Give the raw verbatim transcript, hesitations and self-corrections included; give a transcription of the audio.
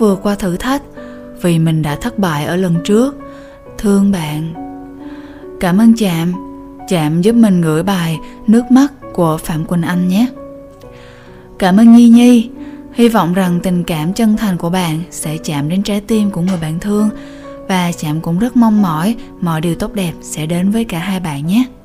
vượt qua thử thách, vì mình đã thất bại ở lần trước. Thương bạn. Cảm ơn Trạm. Trạm giúp mình gửi bài Nước mắt của Phạm Quỳnh Anh nhé. Cảm ơn Nhi Nhi. Hy vọng rằng tình cảm chân thành của bạn sẽ chạm đến trái tim của người bạn thương, và Trạm cũng rất mong mỏi mọi điều tốt đẹp sẽ đến với cả hai bạn nhé.